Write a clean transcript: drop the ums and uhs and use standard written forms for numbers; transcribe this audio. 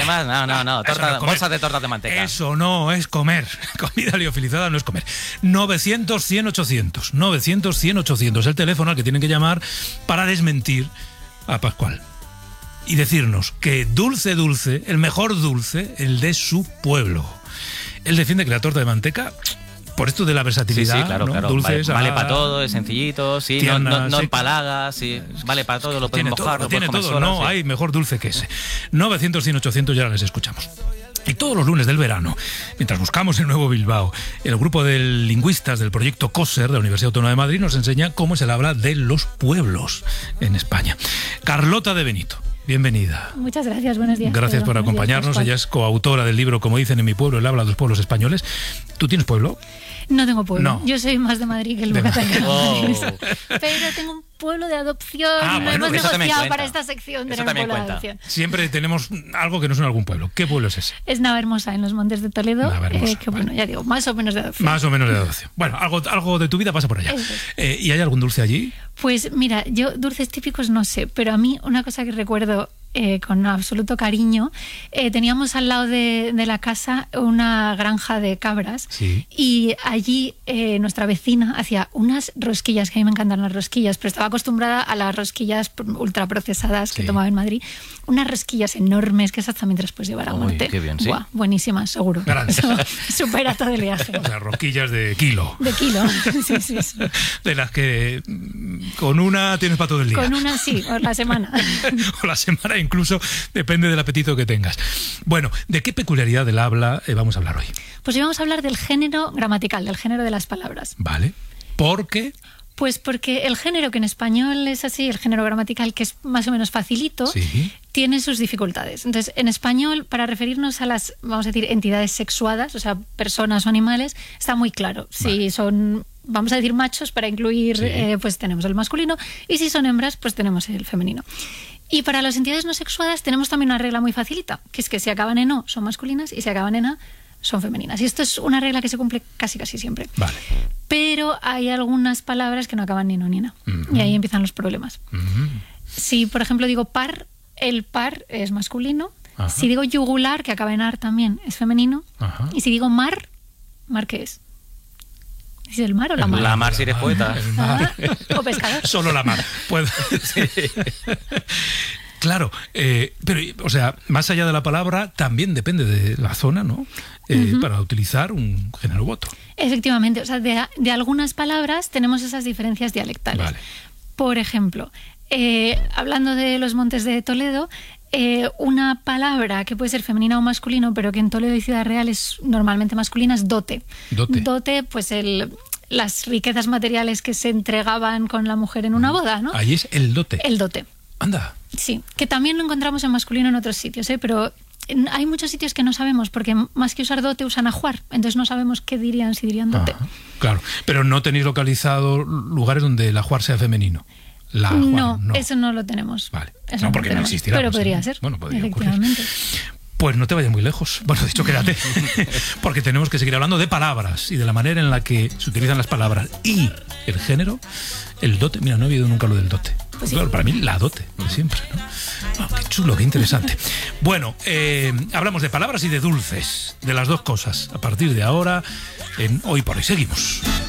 más? No. Bolsas de tortas de manteca. Eso no es comer. Comida liofilizada no es comer. 900-100-800. 900-100-800. El teléfono al que tienen que llamar para desmentir a Pascual. Y decirnos que dulce, el mejor dulce, el de su pueblo. Él defiende que la torta de manteca, por esto de la versatilidad, sí, claro, ¿no? claro. Dulces, vale para todo, es sencillito, sí, tierna, no empalaga, sí, vale para todo, lo puedes mojar, lo puedes comer todo, sola, no sí. hay mejor dulce que ese. 900-100-800, ya les escuchamos. Y todos los lunes del verano, mientras buscamos el nuevo Bilbao, el grupo de lingüistas del proyecto COSER de la Universidad Autónoma de Madrid nos enseña cómo se habla de los pueblos en España. Carlota de Benito, bienvenida. Muchas gracias, buenos días. Gracias por acompañarnos. Ella es coautora del libro, como dicen en mi pueblo, el habla de los pueblos españoles. ¿Tú tienes pueblo? No tengo pueblo. No. Yo soy más de Madrid que el Yucatán. Pero tengo un pueblo de adopción. Bueno, hemos eso negociado para esta sección de pueblo de adopción. Siempre tenemos algo que no suena a algún pueblo. ¿Qué pueblo es ese? Es Navahermosa, en los Montes de Toledo. Navahermosa, que bueno, ya digo, más o menos de adopción. Más o menos de adopción. Bueno, algo de tu vida pasa por allá. ¿Y hay algún dulce allí? Pues mira, yo dulces típicos no sé, pero a mí una cosa que recuerdo con absoluto cariño, teníamos al lado de la casa una granja de cabras. Sí. Y allí nuestra vecina hacía unas rosquillas, que a mí me encantan las rosquillas, pero estaba acostumbrada a las rosquillas ultraprocesadas que tomaba en Madrid. Unas rosquillas enormes que esas también te las puedes llevar a muerte. Qué bien, sí. Buah, buenísimas, seguro. Eso supera todo el viaje. O sea, rosquillas de kilo. De kilo, sí. De las que con una tienes para todo el día. Con una sí, o la semana. O la semana incluso, depende del apetito que tengas. Bueno, ¿de qué peculiaridad del habla vamos a hablar hoy? Pues hoy vamos a hablar del género gramatical, del género de las palabras. Vale. ¿Por qué? Pues porque el género, que en español es así, el género gramatical, que es más o menos facilito, sí, tiene sus dificultades. Entonces, en español, para referirnos a las, vamos a decir, entidades sexuadas, o sea, personas o animales, está muy claro. Vale. Si son, vamos a decir, machos, para incluir, pues tenemos el masculino, y si son hembras, pues tenemos el femenino. Y para las entidades no sexuadas tenemos también una regla muy facilita, que es que si acaban en O son masculinas y si acaban en A son femeninas. Y esto es una regla que se cumple casi siempre. Vale. Pero hay algunas palabras que no acaban ni en O ni en A. Y ahí empiezan los problemas. Si, por ejemplo, digo par, el par es masculino. Ajá. Si digo yugular, que acaba en ar también, es femenino. Ajá. Y si digo mar, ¿mar qué es? ¿Es el mar o la mar? La mar si eres poeta. El mar. ¿O pescador? Solo la mar. Sí. Claro, pero, o sea, más allá de la palabra, también depende de la zona, ¿no? Para utilizar un género u otro. Efectivamente, o sea, de algunas palabras tenemos esas diferencias dialectales. Vale. Por ejemplo, hablando de los Montes de Toledo, una palabra que puede ser femenina o masculino, pero que en Toledo y Ciudad Real es normalmente masculina, es dote. Dote, pues las riquezas materiales que se entregaban con la mujer en una boda, ¿no? Ahí es el dote. El dote. Anda. Sí, que también lo encontramos en masculino en otros sitios, pero hay muchos sitios que no sabemos, porque más que usar dote usan ajuar, entonces no sabemos qué dirían si dirían dote. Ajá, claro, pero no tenéis localizado lugares donde el ajuar sea femenino. No, eso no lo tenemos. Vale. Eso no, porque no existirá. Pero pues, podría ser. Bueno, podría efectivamente. Ocurrir. Pues no te vayas muy lejos. Bueno, de hecho, quédate. Porque tenemos que seguir hablando de palabras y de la manera en la que se utilizan las palabras y el género, el dote. Mira, no he oído nunca lo del dote. Pues claro, para mí la dote, de siempre, ¿no? Qué chulo, qué interesante. Bueno, hablamos de palabras y de dulces, de las dos cosas. A partir de ahora, en Hoy por Hoy. Seguimos.